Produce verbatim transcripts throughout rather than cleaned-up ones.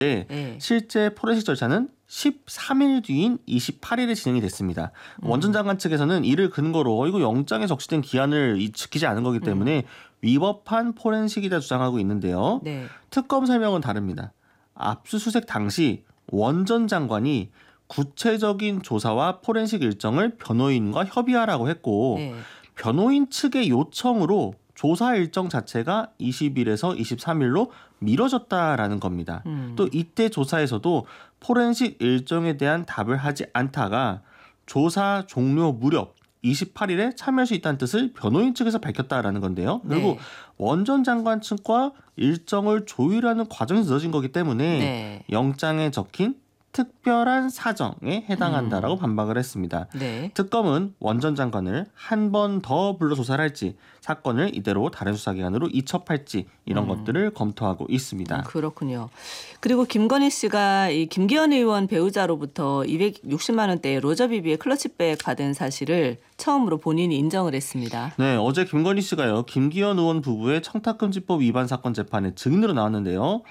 네. 실제 포렌식 절차는 십삼 일 뒤인 이십팔 일에 진행이 됐습니다. 음. 원전 장관 측에서는 이를 근거로 이거 영장에 적시된 기한을 지키지 않은 거기 때문에 음. 위법한 포렌식이다 주장하고 있는데요. 네. 특검 설명은 다릅니다. 압수수색 당시 원전 장관이 구체적인 조사와 포렌식 일정을 변호인과 협의하라고 했고 네. 변호인 측의 요청으로 조사 일정 자체가 이십 일에서 이십삼 일로 미뤄졌다라는 겁니다. 음. 또 이때 조사에서도 포렌식 일정에 대한 답을 하지 않다가 조사 종료 무렵 이십팔 일에 참여할 수 있다는 뜻을 변호인 측에서 밝혔다라는 건데요. 그리고 네. 원전 장관 측과 일정을 조율하는 과정에서 늦어진 거기 때문에 네. 영장에 적힌 특별한 사정에 해당한다라고 음. 반박을 했습니다. 네. 특검은 원전 장관을 한 번 더 불러 조사를 할지 사건을 이대로 다른 수사기관으로 이첩할지 이런 음. 것들을 검토하고 있습니다. 음, 그렇군요. 그리고 김건희 씨가 이 김기현 의원 배우자로부터 이백육십만 원대의 로저비비의 클러치백 받은 사실을 처음으로 본인이 인정을 했습니다. 네, 어제 김건희 씨가요. 김기현 의원 부부의 청탁금지법 위반 사건 재판에 증인으로 나왔는데요.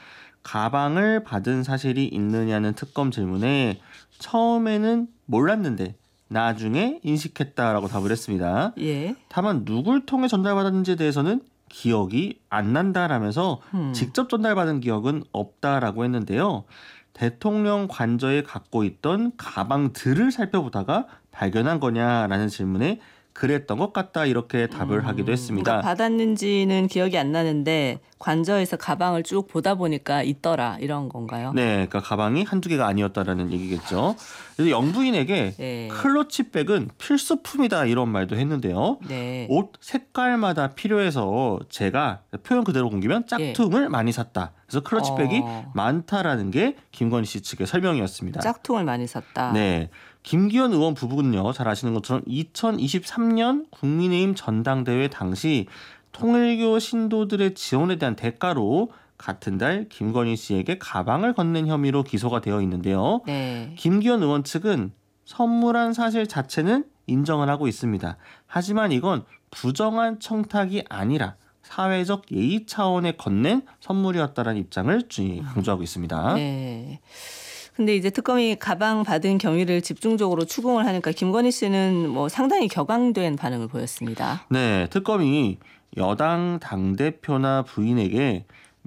가방을 받은 사실이 있느냐는 특검 질문에 처음에는 몰랐는데 나중에 인식했다라고 답을 했습니다. 예. 다만 누굴 통해 전달받았는지에 대해서는 기억이 안 난다라면서 음. 직접 전달받은 기억은 없다라고 했는데요. 대통령 관저에 갖고 있던 가방들을 살펴보다가 발견한 거냐라는 질문에 그랬던 것 같다 이렇게 답을 음, 하기도 했습니다. 그러니까 받았는지는 기억이 안 나는데 관저에서 가방을 쭉 보다 보니까 있더라 이런 건가요? 네, 그러니까 가방이 한두 개가 아니었다라는 얘기겠죠. 그래서 영부인에게 네. 클러치백은 필수품이다 이런 말도 했는데요. 네. 옷 색깔마다 필요해서 제가 표현 그대로 옮기면 짝퉁을 네. 많이 샀다. 그래서 클러치백이 어. 많다라는 게 김건희 씨 측의 설명이었습니다. 짝퉁을 많이 샀다. 네. 김기현 의원 부부는요. 잘 아시는 것처럼 이천이십삼 년 국민의힘 전당대회 당시 통일교 신도들의 지원에 대한 대가로 같은 달 김건희 씨에게 가방을 건넨 혐의로 기소가 되어 있는데요. 네. 김기현 의원 측은 선물한 사실 자체는 인정을 하고 있습니다. 하지만 이건 부정한 청탁이 아니라 사회적 예의 차원에 건넨 선물이었다라는 입장을 강조하고 있습니다. 네. 근데 이제 특검이 가방 받은 경위를 집중적으로 추궁을 하니까 김건희 씨는 뭐 상당히 격앙된 반응을 보였습니다. 네, 특검이 여당 당대표나 부인에게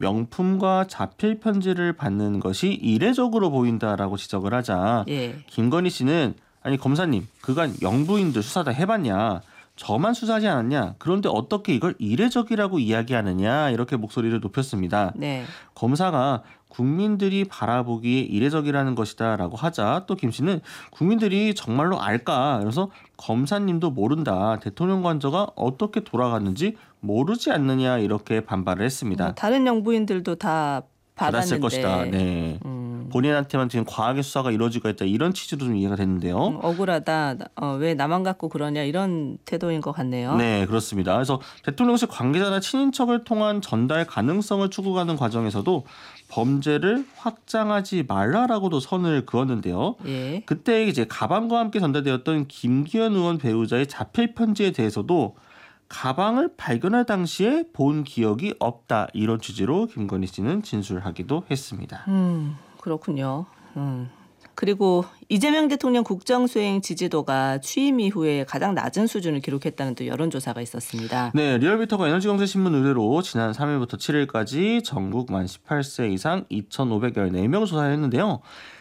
명품과 자필 편지를 받는 것이 이례적으로 보인다라고 지적을 하자 예. 김건희 씨는 아니 검사님 그간 영부인들 수사 다 해봤냐. 저만 수사하지 않았냐. 그런데 어떻게 이걸 이례적이라고 이야기하느냐. 이렇게 목소리를 높였습니다. 네. 검사가 국민들이 바라보기에 이례적이라는 것이다 라고 하자 또 김 씨는 국민들이 정말로 알까. 그래서 검사님도 모른다. 대통령 관저가 어떻게 돌아갔는지 모르지 않느냐 이렇게 반발을 했습니다. 뭐 다른 영부인들도 다 받았을 것이다. 네. 음. 본인한테만 지금 과하게 수사가 이루어지고 있다. 이런 취지로 좀 이해가 됐는데요. 음, 억울하다. 어, 왜 나만 갖고 그러냐 이런 태도인 것 같네요. 네, 그렇습니다. 그래서 대통령실 관계자나 친인척을 통한 전달 가능성을 추구하는 과정에서도 범죄를 확장하지 말라라고도 선을 그었는데요. 예. 그때 이제 가방과 함께 전달되었던 김기현 의원 배우자의 자필 편지에 대해서도 가방을 발견할 당시에 본 기억이 없다. 이런 취지로 김건희 씨는 진술하기도 했습니다. 음, 그렇군요. 음. 그리고 이재명 대통령 국정수행 지지도가 취임 이후에 가장 낮은 수준을 기록했다는 또 여론조사가 있었습니다. 네, 리얼미터가 에너지경제신문 의뢰로 지난 삼 일부터 칠 일까지 전국 만 십팔 세 이상 이천오백십사 명 조사했는데요.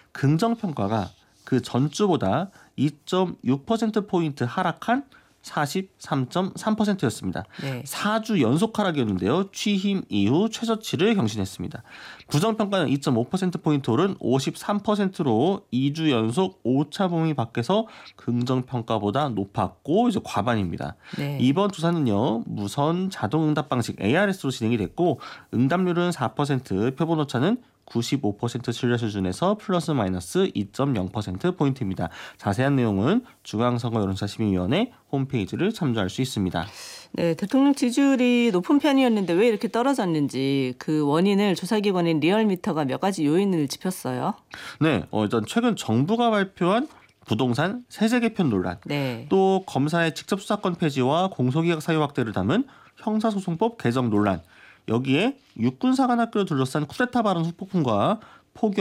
긍정평가가 그 전주보다 이 점 육 퍼센트포인트 하락한 사십삼 점 삼 퍼센트였습니다. 네. 사 주 연속 하락이었는데요. 취임 이후 최저치를 경신했습니다. 부정평가는 이 점 오 퍼센트포인트 오른 오십삼 퍼센트로 이 주 연속 오차 범위 밖에서 긍정평가보다 높았고 이제 과반입니다. 네. 이번 조사는요. 무선 자동응답 방식 에이아르에스로 진행이 됐고 응답률은 사 퍼센트, 표본 오차는 구십오 퍼센트 신뢰 수준에서 플러스 마이너스 이 점 영 퍼센트포인트입니다. 자세한 내용은 중앙선거여론조사심의위원회 홈페이지를 참조할 수 있습니다. 네, 대통령 지지율이 높은 편이었는데 왜 이렇게 떨어졌는지 그 원인을 조사기관인 리얼미터가 몇 가지 요인을 짚었어요. 네, 어, 일단 최근 정부가 발표한 부동산 세제 개편 논란, 네. 또 검사의 직접 수사권 폐지와 공소기각 사유 확대를 담은 형사소송법 개정 논란, 여기에 육군사관학교를 둘러싼 쿠데타 발언 후폭풍과 폭